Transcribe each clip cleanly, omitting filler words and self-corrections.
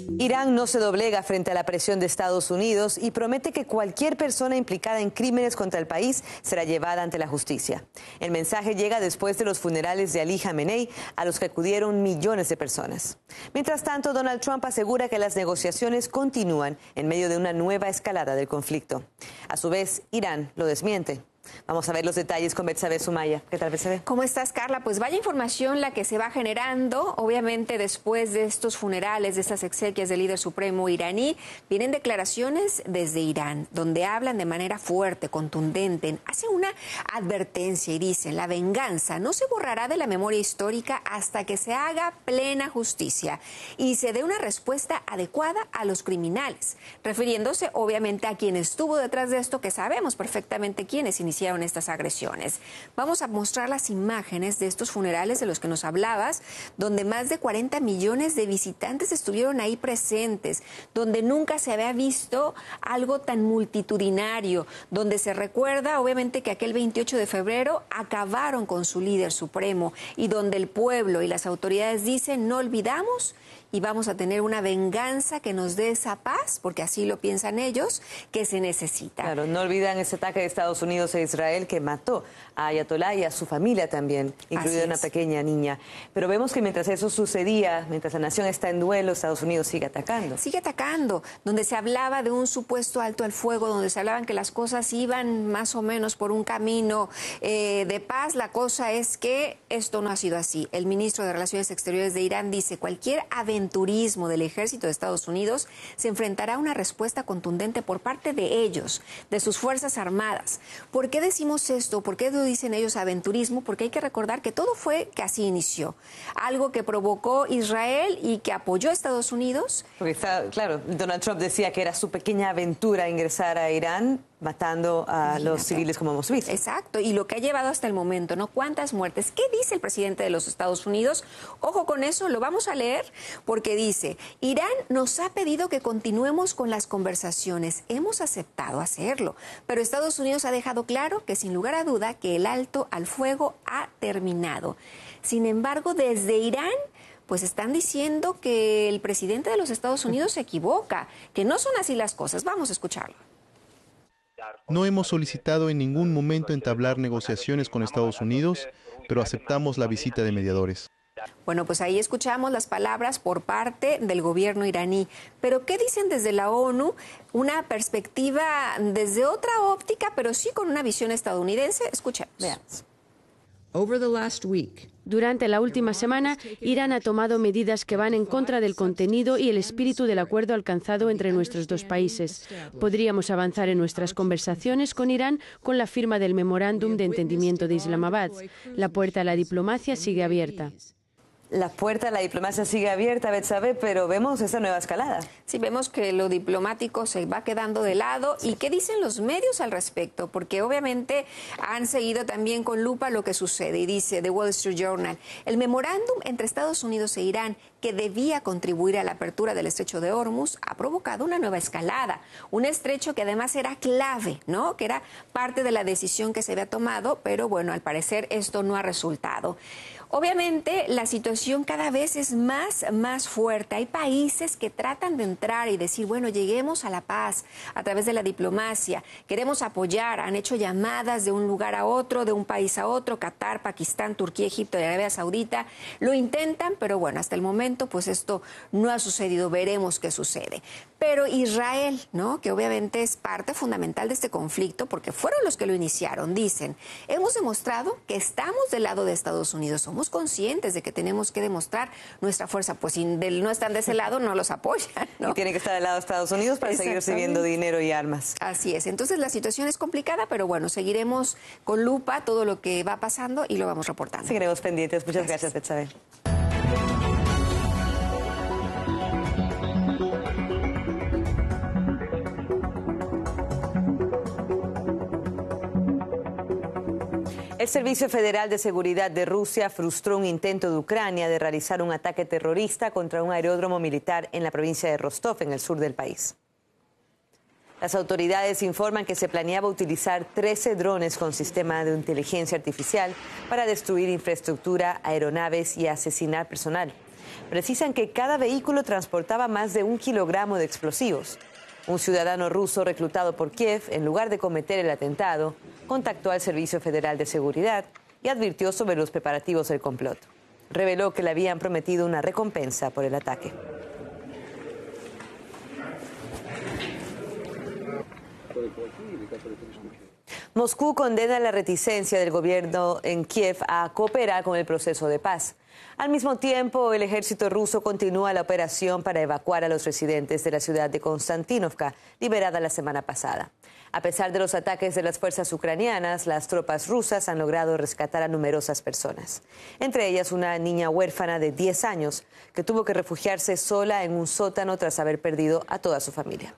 Irán no se doblega frente a la presión de Estados Unidos y promete que cualquier persona implicada en crímenes contra el país será llevada ante la justicia. El mensaje llega después de los funerales de Ali Khamenei, a los que acudieron millones de personas. Mientras tanto, Donald Trump asegura que las negociaciones continúan en medio de una nueva escalada del conflicto. A su vez, Irán lo desmiente. Vamos a ver los detalles con Betsabe Sumaya. ¿Qué tal, Betsabe? ¿Cómo estás, Carla? Pues vaya información la que se va generando. Obviamente, después de estos funerales, de estas exequias del líder supremo iraní, vienen declaraciones desde Irán, donde hablan de manera fuerte, contundente, hacen una advertencia y dicen: la venganza no se borrará de la memoria histórica hasta que se haga plena justicia y se dé una respuesta adecuada a los criminales, refiriéndose obviamente a quien estuvo detrás de esto, que sabemos perfectamente quiénes iniciaron estas agresiones. Vamos a mostrar las imágenes de estos funerales de los que nos hablabas, donde más de 40 millones de visitantes estuvieron ahí presentes, donde nunca se había visto algo tan multitudinario, donde se recuerda obviamente que aquel 28 de febrero acabaron con su líder supremo y donde el pueblo y las autoridades dicen: no olvidamos y vamos a tener una venganza que nos dé esa paz, porque así lo piensan ellos, que se necesita. Claro, no olvidan ese ataque de Estados Unidos a Israel que mató a Ayatollah y a su familia también, incluida una pequeña niña. Pero vemos que mientras eso sucedía, mientras la nación está en duelo, Estados Unidos sigue atacando. Sigue atacando, donde se hablaba de un supuesto alto al fuego, donde se hablaban que las cosas iban más o menos por un camino de paz. La cosa es que esto no ha sido así. El ministro de Relaciones Exteriores de Irán dice: cualquier aventurismo del ejército de Estados Unidos se enfrentará a una respuesta contundente por parte de ellos, de sus fuerzas armadas. ¿Por qué decimos esto? ¿Por qué lo dicen ellos aventurismo? Porque hay que recordar que todo fue que así inició. Algo que provocó Israel y que apoyó a Estados Unidos. Porque claro, Donald Trump decía que era su pequeña aventura ingresar a Irán, matando a los civiles, como hemos visto. Exacto, y lo que ha llevado hasta el momento, ¿no? ¿Cuántas muertes? ¿Qué dice el presidente de los Estados Unidos? Ojo con eso, lo vamos a leer, porque dice: Irán nos ha pedido que continuemos con las conversaciones. Hemos aceptado hacerlo, pero Estados Unidos ha dejado claro que sin lugar a duda que el alto al fuego ha terminado. Sin embargo, desde Irán pues están diciendo que el presidente de los Estados Unidos se equivoca, que no son así las cosas. Vamos a escucharlo. No hemos solicitado en ningún momento entablar negociaciones con Estados Unidos, pero aceptamos la visita de mediadores. Bueno, pues ahí escuchamos las palabras por parte del gobierno iraní. Pero ¿qué dicen desde la ONU? Una perspectiva desde otra óptica, pero sí con una visión estadounidense. Escuchemos. Veamos. Durante la última semana, Irán ha tomado medidas que van en contra del contenido y el espíritu del acuerdo alcanzado entre nuestros dos países. Podríamos avanzar en nuestras conversaciones con Irán con la firma del Memorándum de Entendimiento de Islamabad. La puerta a la diplomacia sigue abierta. La puerta a la diplomacia sigue abierta, Betsabe, pero vemos esa nueva escalada. Sí, vemos que lo diplomático se va quedando de lado. ¿Y qué dicen los medios al respecto? Porque obviamente han seguido también con lupa lo que sucede. Y dice The Wall Street Journal: el memorándum entre Estados Unidos e Irán, que debía contribuir a la apertura del estrecho de Hormuz, ha provocado una nueva escalada. Un estrecho que además era clave, ¿no? Que era parte de la decisión que se había tomado, pero bueno, al parecer esto no ha resultado. Obviamente la situación cada vez es más fuerte. Hay países que tratan de entrar y decir: bueno, lleguemos a la paz a través de la diplomacia, queremos apoyar. Han hecho llamadas de un lugar a otro, de un país a otro: Qatar, Pakistán, Turquía, Egipto y Arabia Saudita. Lo intentan, pero bueno, hasta el momento pues esto no ha sucedido. Veremos qué sucede. Pero Israel, ¿no?, que obviamente es parte fundamental de este conflicto, porque fueron los que lo iniciaron, dicen: hemos demostrado que estamos del lado de Estados Unidos, somos conscientes de que tenemos que demostrar nuestra fuerza. Pues si no están de ese lado, no los apoyan, ¿no? Y tienen que estar del lado de Estados Unidos para seguir recibiendo dinero y armas. Así es. Entonces la situación es complicada, pero bueno, seguiremos con lupa todo lo que va pasando y lo vamos reportando. Seguiremos pendientes. Muchas gracias, Betsabe. El Servicio Federal de Seguridad de Rusia frustró un intento de Ucrania de realizar un ataque terrorista contra un aeródromo militar en la provincia de Rostov, en el sur del país. Las autoridades informan que se planeaba utilizar 13 drones con sistema de inteligencia artificial para destruir infraestructura, aeronaves y asesinar personal. Precisan que cada vehículo transportaba más de 1 kilogramo de explosivos. Un ciudadano ruso reclutado por Kiev, en lugar de cometer el atentado, contactó al Servicio Federal de Seguridad y advirtió sobre los preparativos del complot. Reveló que le habían prometido una recompensa por el ataque. Moscú condena la reticencia del gobierno en Kiev a cooperar con el proceso de paz. Al mismo tiempo, el ejército ruso continúa la operación para evacuar a los residentes de la ciudad de Konstantinovka, liberada la semana pasada. A pesar de los ataques de las fuerzas ucranianas, las tropas rusas han logrado rescatar a numerosas personas, entre ellas una niña huérfana de 10 años que tuvo que refugiarse sola en un sótano tras haber perdido a toda su familia.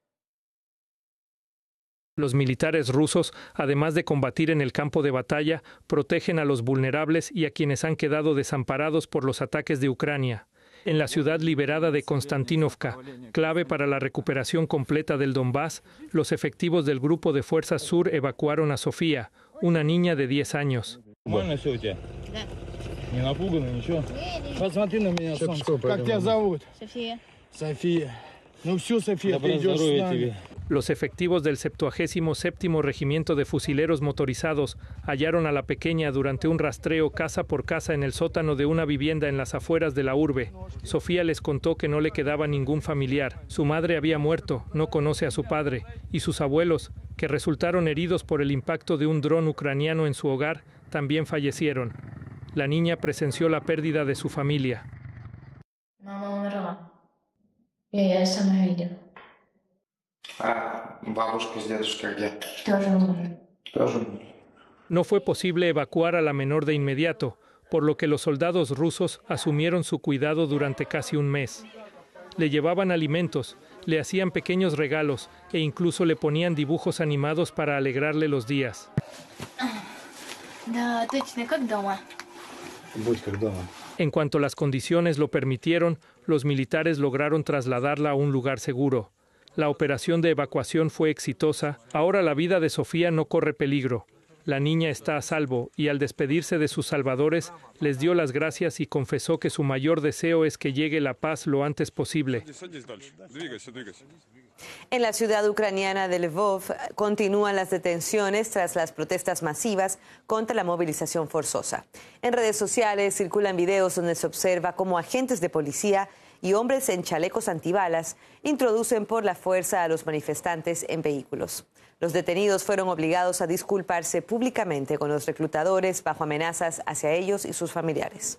Los militares rusos, además de combatir en el campo de batalla, protegen a los vulnerables y a quienes han quedado desamparados por los ataques de Ucrania. En la ciudad liberada de Konstantinovka, clave para la recuperación completa del Donbass, los efectivos del Grupo de Fuerzas Sur evacuaron a Sofía, una niña de 10 años. Los efectivos del 77º Regimiento de Fusileros Motorizados hallaron a la pequeña durante un rastreo casa por casa en el sótano de una vivienda en las afueras de la urbe. Sofía les contó que no le quedaba ningún familiar. Su madre había muerto, no conoce a su padre, y sus abuelos, que resultaron heridos por el impacto de un dron ucraniano en su hogar, también fallecieron. La niña presenció la pérdida de su familia. No fue posible evacuar a la menor de inmediato, por lo que los soldados rusos asumieron su cuidado durante casi un mes. Le llevaban alimentos, le hacían pequeños regalos e incluso le ponían dibujos animados para alegrarle los días. En cuanto las condiciones lo permitieron, los militares lograron trasladarla a un lugar seguro. La operación de evacuación fue exitosa. Ahora la vida de Sofía no corre peligro. La niña está a salvo y al despedirse de sus salvadores les dio las gracias y confesó que su mayor deseo es que llegue la paz lo antes posible. En la ciudad ucraniana de Lvov continúan las detenciones tras las protestas masivas contra la movilización forzosa. En redes sociales circulan videos donde se observa cómo agentes de policía y hombres en chalecos antibalas introducen por la fuerza a los manifestantes en vehículos. Los detenidos fueron obligados a disculparse públicamente con los reclutadores bajo amenazas hacia ellos y sus familiares.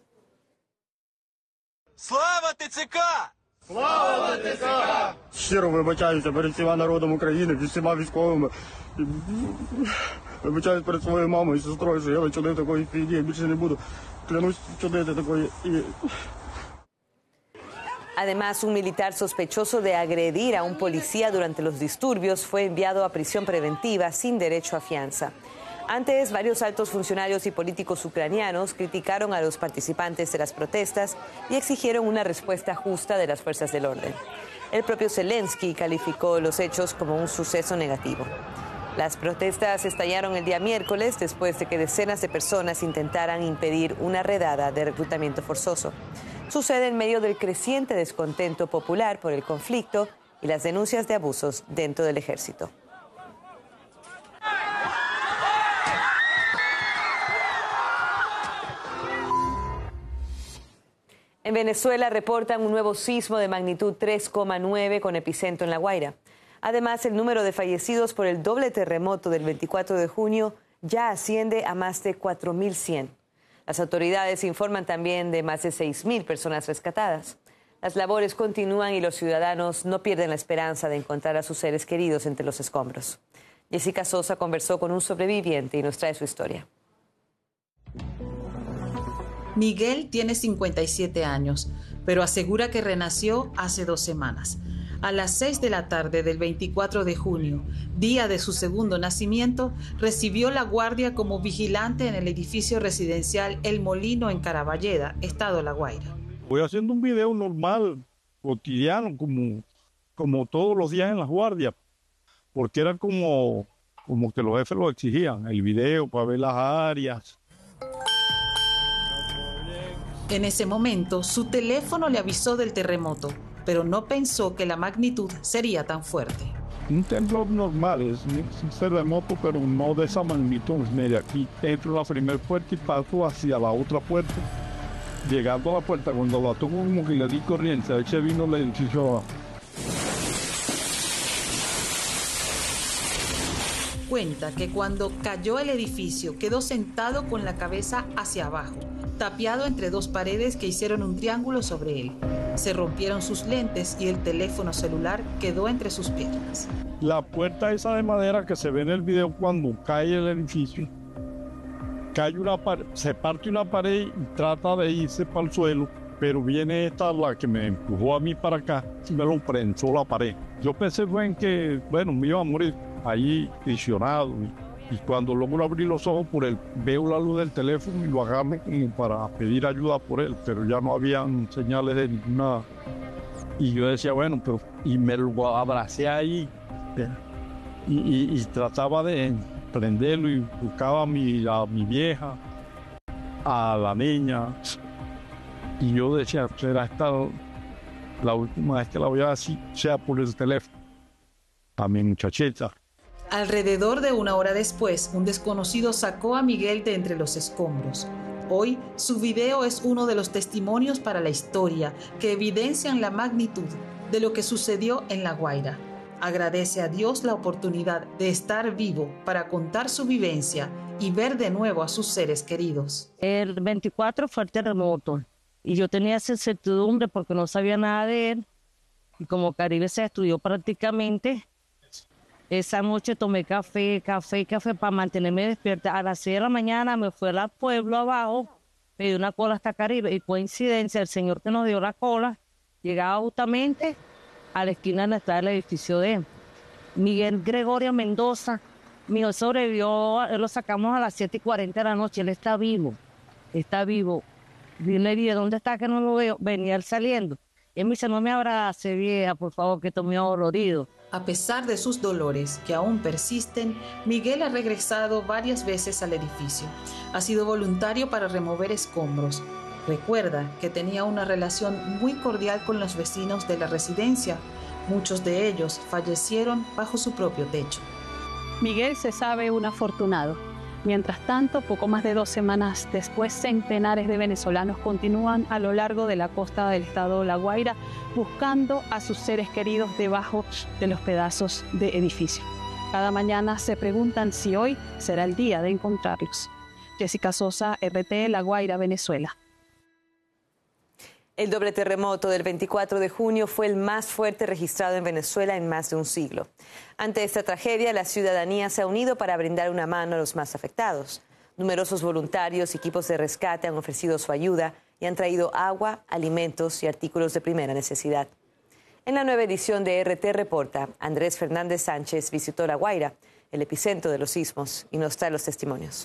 ¡Слава ТЦК! Слава ТЦК! Щиро вибачаюся перед всіма народом України, перед всіма військовими. Вибачаюсь перед своєю мамою і сестрою, що я начинив такої фігні, я більше не буду. Клянусь чинити такої. Además, un militar sospechoso de agredir a un policía durante los disturbios fue enviado a prisión preventiva sin derecho a fianza. Antes, varios altos funcionarios y políticos ucranianos criticaron a los participantes de las protestas y exigieron una respuesta justa de las fuerzas del orden. El propio Zelensky calificó los hechos como un suceso negativo. Las protestas estallaron el día miércoles después de que decenas de personas intentaran impedir una redada de reclutamiento forzoso. Sucede en medio del creciente descontento popular por el conflicto y las denuncias de abusos dentro del ejército. En Venezuela reportan un nuevo sismo de magnitud 3,9 con epicentro en La Guaira. Además, el número de fallecidos por el doble terremoto del 24 de junio ya asciende a más de 4.100. Las autoridades informan también de más de 6.000 personas rescatadas. Las labores continúan y los ciudadanos no pierden la esperanza de encontrar a sus seres queridos entre los escombros. Jessica Sosa conversó con un sobreviviente y nos trae su historia. Miguel tiene 57 años, pero asegura que renació hace 2 semanas. A las 6 de la tarde del 24 de junio, día de su segundo nacimiento, recibió la guardia como vigilante en el edificio residencial El Molino en Caraballeda, estado La Guaira. Voy haciendo un video normal, cotidiano, como todos los días en las guardias, porque era como que los jefes lo exigían, el video para ver las áreas. En ese momento, su teléfono le avisó del terremoto, pero no pensó que la magnitud sería tan fuerte. Un temblor normal, es un terremoto, pero no de esa magnitud. Mire, aquí entro a la primera puerta y paso hacia la otra puerta. Llegando a la puerta, cuando la toco, como que le di corriente, ahí se vino el edificio abajo. Cuenta que cuando cayó el edificio, quedó sentado con la cabeza hacia abajo, tapiado entre dos paredes que hicieron un triángulo sobre él. Se rompieron sus lentes y el teléfono celular quedó entre sus piernas. La puerta esa de madera que se ve en el video cuando cae el edificio, se parte una pared y trata de irse para el suelo, pero viene esta, la que me empujó a mí para acá, y me lo prensó la pared. Yo pensé me iba a morir ahí visionado. Y cuando logro abrir los ojos veo la luz del teléfono y lo agarro como para pedir ayuda por él, pero ya no habían señales de ninguna. Y yo decía, y me lo abracé ahí y trataba de prenderlo y buscaba a mi vieja, a la niña. Y yo decía, será esta la última vez que la voy a decir, sea por el teléfono, a mi muchachita. Alrededor de una hora después, un desconocido sacó a Miguel de entre los escombros. Hoy, su video es uno de los testimonios para la historia que evidencian la magnitud de lo que sucedió en La Guaira. Agradece a Dios la oportunidad de estar vivo para contar su vivencia y ver de nuevo a sus seres queridos. El 24 fue el terremoto y yo tenía esa incertidumbre porque no sabía nada de él. Y como Caribe se estudió prácticamente, esa noche tomé café para mantenerme despierta. A las 6 de la mañana me fui al pueblo abajo, pedí una cola hasta Caribe y coincidencia, el señor que nos dio la cola llegaba justamente a la esquina donde está el edificio de Miguel Gregorio Mendoza. Mi hijo sobrevivió, lo sacamos a las 7:40 de la noche, él está vivo. Le dije, ¿dónde está que no lo veo? Venía él saliendo. Y él me dice, no me abrace, vieja, por favor, que estoy muy dolorido. A pesar de sus dolores, que aún persisten, Miguel ha regresado varias veces al edificio. Ha sido voluntario para remover escombros. Recuerda que tenía una relación muy cordial con los vecinos de la residencia. Muchos de ellos fallecieron bajo su propio techo. Miguel se sabe un afortunado. Mientras tanto, poco más de 2 semanas después, centenares de venezolanos continúan a lo largo de la costa del estado de La Guaira buscando a sus seres queridos debajo de los pedazos de edificio. Cada mañana se preguntan si hoy será el día de encontrarlos. Jessica Sosa, RT, La Guaira, Venezuela. El doble terremoto del 24 de junio fue el más fuerte registrado en Venezuela en más de un siglo. Ante esta tragedia, la ciudadanía se ha unido para brindar una mano a los más afectados. Numerosos voluntarios y equipos de rescate han ofrecido su ayuda y han traído agua, alimentos y artículos de primera necesidad. En la nueva edición de RT Reporta, Andrés Fernández Sánchez visitó La Guaira, el epicentro de los sismos, y nos trae los testimonios.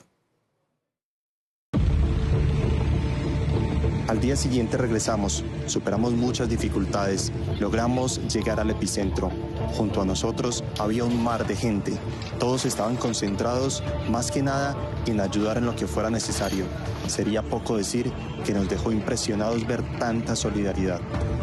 Al día siguiente regresamos, superamos muchas dificultades, logramos llegar al epicentro. Junto a nosotros había un mar de gente. Todos estaban concentrados, más que nada, en ayudar en lo que fuera necesario. Sería poco decir que nos dejó impresionados ver tanta solidaridad.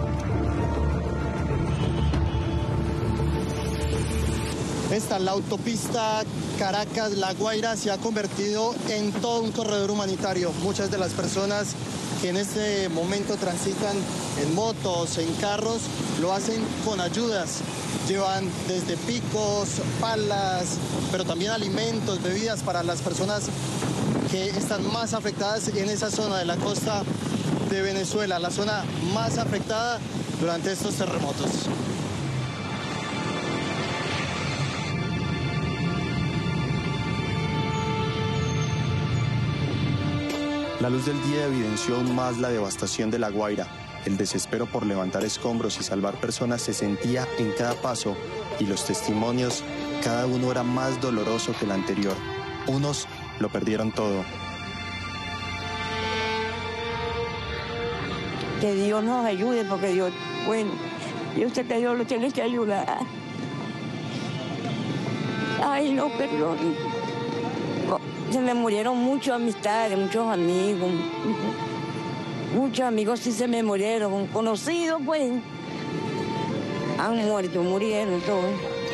La autopista Caracas-La Guaira se ha convertido en todo un corredor humanitario. Muchas de las personas que en este momento transitan en motos, en carros, lo hacen con ayudas. Llevan desde picos, palas, pero también alimentos, bebidas para las personas que están más afectadas en esa zona de la costa de Venezuela, la zona más afectada durante estos terremotos. La luz del día evidenció aún más la devastación de La Guaira. El desespero por levantar escombros y salvar personas se sentía en cada paso y los testimonios, cada uno era más doloroso que el anterior. Unos lo perdieron todo. Que Dios nos ayude porque Dios, yo sé que Dios lo tiene que ayudar. Ay, no, perdón. Se me murieron muchas amistades, muchos amigos. Muchos amigos sí se me murieron, conocidos pues, han muerto, murieron todos.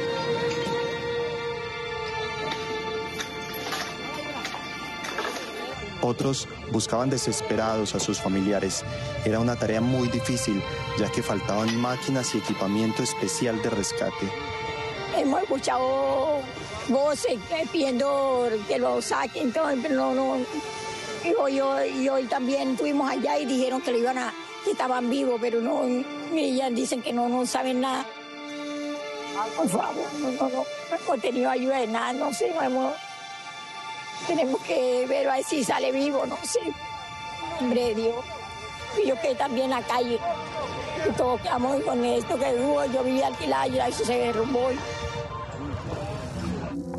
Otros buscaban desesperados a sus familiares. Era una tarea muy difícil, ya que faltaban máquinas y equipamiento especial de rescate. Hemos escuchado voces pidiendo que lo saquen, pero no. Y hoy también fuimos allá y dijeron que que estaban vivos, pero no, ellas dicen que no saben nada. Por favor, no hemos tenido ayuda de nada, no sé, tenemos que ver a ver si sale vivo, no sé. Hombre de Dios. Y yo quedé también en la calle. Y todos quedamos con esto que hubo. Yo vivía alquilada y eso se derrumbó.